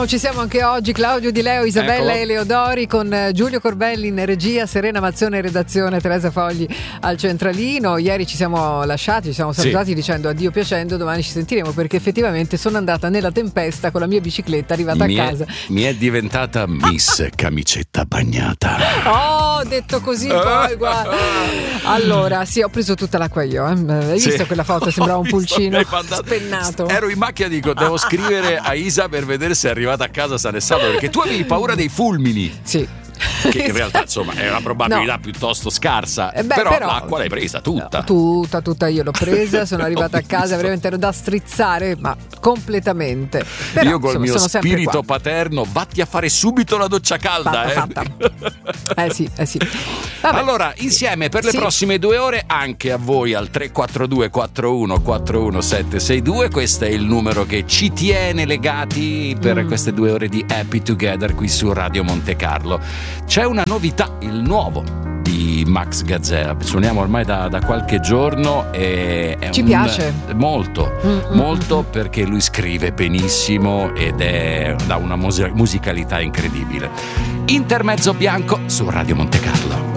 ci siamo anche oggi, Claudio Di Leo, Isabella Eleodori, con Giulio Corbelli in regia, Serena Mazzone in redazione, Teresa Fogli al centralino. Ieri ci siamo lasciati, ci siamo salutati dicendo addio piacendo, domani ci sentiremo, perché effettivamente sono andata nella tempesta con la mia bicicletta arrivata a casa. Mi è diventata Miss Camicetta Bagnata. Oh, detto così poi guarda. Allora, sì, ho preso tutta l'acqua io. Hai visto quella foto? Sembrava un pulcino spennato. Ero in macchina, dico, devo scrivere a Isa per vedere se è arrivata a casa sano e salvo, perché tu avevi paura dei fulmini. Sì. Che in realtà insomma è una probabilità piuttosto scarsa, però l'acqua l'hai presa tutta io l'ho presa, sono arrivata a casa, veramente ero da strizzare, ma completamente. Però, io col mio spirito paterno, vatti a fare subito la doccia calda. Fatta. Sì. Vabbè. Allora, insieme per le prossime 2 ore, anche a voi al 342 41 41 762. Questo è il numero che ci tiene legati per queste 2 ore di Happy Together qui su Radio Monte Carlo. C'è una novità, il nuovo di Max Gazzè. Suoniamo ormai da qualche giorno e ci piace molto perché lui scrive benissimo ed ha una musicalità incredibile. Intermezzo bianco su Radio Monte Carlo.